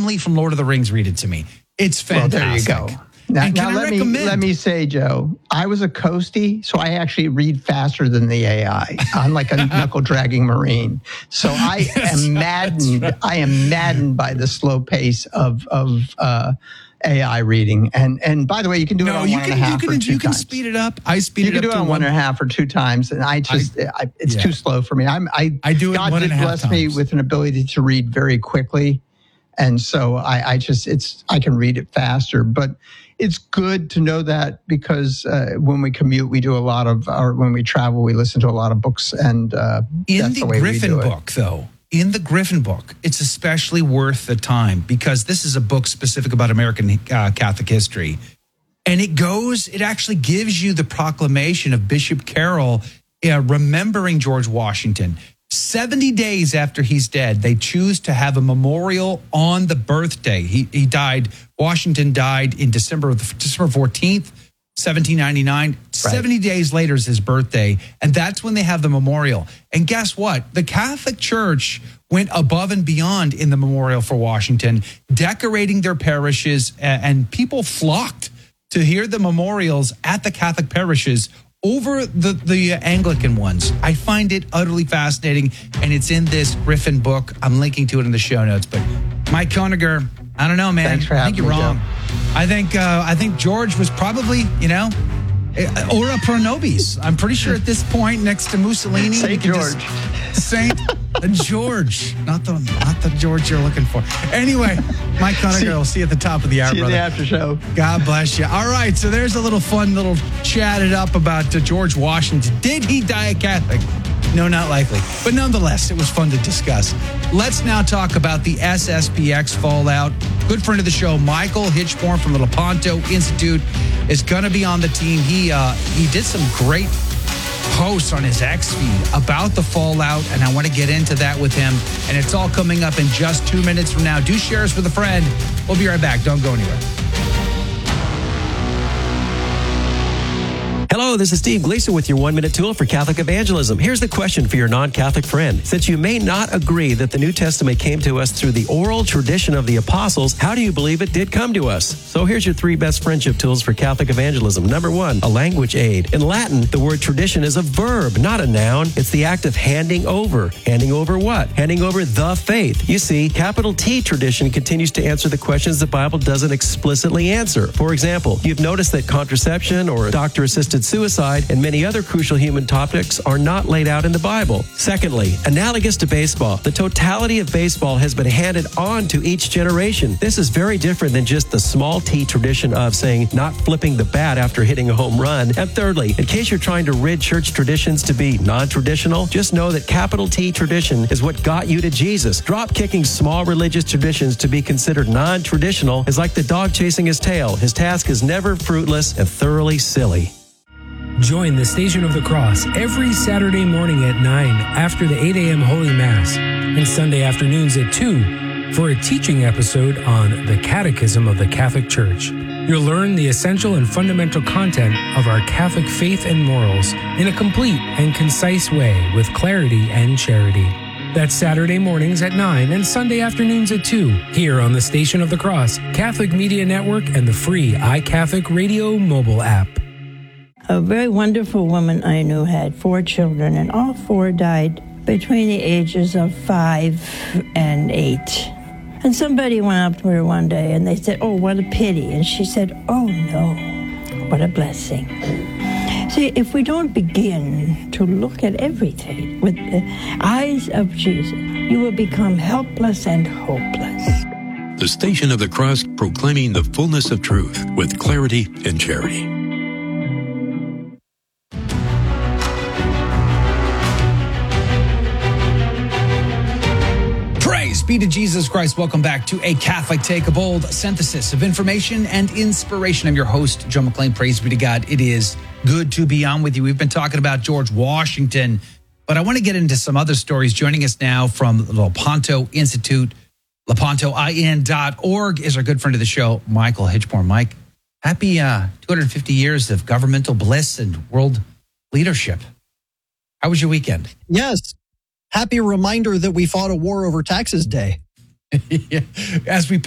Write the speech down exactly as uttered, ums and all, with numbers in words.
Gimli from Lord of the Rings read it to me. It's fantastic. Well, there you go. Now, and now let recommend? me let me say, Joe, I was a coastie, so I actually read faster than the A I. I'm like a knuckle dragging Marine, so I Yes, am maddened. Right. I am maddened by the slow pace of of uh, A I reading. And and by the way, you can do no, it on you one can, and a half you can, or two you can times. speed it up. I speed you it up. You can do it on one and a half or two times, and I just I, I, it's yeah. too slow for me. I'm I I do it God one did and a half bless times. me with an ability to read very quickly. And so I, I just, it's, I can read it faster, but it's good to know that because uh, when we commute, we do a lot of, or when we travel, we listen to a lot of books. And uh, in that's the, the way Griffin we do book, though, in the Griffin book, it's especially worth the time because this is a book specific about American uh, Catholic history. And it goes, it actually gives you the proclamation of Bishop Carroll uh, remembering George Washington. seventy days after he's dead, they choose to have a memorial on the birthday. He he died, Washington died in December, December fourteenth, seventeen ninety-nine. Right. seventy days later is his birthday, and that's when they have the memorial. And guess what? The Catholic Church went above and beyond in the memorial for Washington, decorating their parishes, and people flocked to hear the memorials at the Catholic parishes over the, the Anglican ones. I find it utterly fascinating, and it's in this Griffin book. I'm linking to it in the show notes. But Mike Koeniger, I don't know, man. Thanks for I having think you're me, wrong. Joe. I think uh, I think George was probably, you know, ora pro nobis. I'm pretty sure at this point, next to Mussolini, Saint George, Saint George, not the not the George you're looking for. Anyway, Mike Koeniger, we'll see you at the top of the hour, see you brother. in the after show. God bless you. All right, so there's a little fun little chatted up about uh, George Washington. Did he die a Catholic? No, not likely. But nonetheless, it was fun to discuss. Let's now talk about the S S P X fallout. Good friend of the show, Michael Hitchborn from the Lepanto Institute, is going to be on the team. He uh, he did some great posts on his X feed about the fallout, and I want to get into that with him. And it's all coming up in just two minutes from now. Do share us with a friend. We'll be right back. Don't go anywhere. Hello, this is Steve Gleason with your one-minute tool for Catholic evangelism. Here's the question for your non-Catholic friend. Since you may not agree that the New Testament came to us through the oral tradition of the apostles, how do you believe it did come to us? So here's your three best friendship tools for Catholic evangelism. Number one, a language aid. In Latin, the word tradition is a verb, not a noun. It's the act of handing over. Handing over what? Handing over the faith. You see, capital T tradition continues to answer the questions the Bible doesn't explicitly answer. For example, you've noticed that contraception or doctor-assisted suicide and many other crucial human topics are not laid out in the Bible. Secondly, analogous to baseball, the totality of baseball has been handed on to each generation. This is very different than just the small T tradition of saying not flipping the bat after hitting a home run. And thirdly, in case you're trying to rid church traditions to be non-traditional, just know that capital T tradition is what got you to Jesus. Drop-kicking small religious traditions to be considered non-traditional is like the dog chasing his tail. His task is never fruitless and thoroughly silly. Join the Station of the Cross every Saturday morning at nine after the eight a.m. Holy Mass and Sunday afternoons at two for a teaching episode on the Catechism of the Catholic Church. You'll learn the essential and fundamental content of our Catholic faith and morals in a complete and concise way with clarity and charity. That's Saturday mornings at nine and Sunday afternoons at two here on the Station of the Cross, Catholic Media Network, and the free iCatholic Radio mobile app. A very wonderful woman I knew had four children, and all four died between the ages of five and eight. And somebody went up to her one day, and they said, "Oh, what a pity." And she said, "Oh, no, what a blessing." See, if we don't begin to look at everything with the eyes of Jesus, you will become helpless and hopeless. The Station of the Cross, proclaiming the fullness of truth with clarity and charity. Praise be to Jesus Christ. Welcome back to A Catholic Take, a bold synthesis of information and inspiration. I'm your host, Joe McClain. Praise be to God. It is good to be on with you. We've been talking about George Washington, but I want to get into some other stories. Joining us now from the Lepanto Institute, lepanto in dot org, is our good friend of the show, Michael Hitchborn. Mike, happy uh, two hundred fifty years of governmental bliss and world leadership. How was your weekend? Yes. Happy reminder that we fought a war over taxes day. As we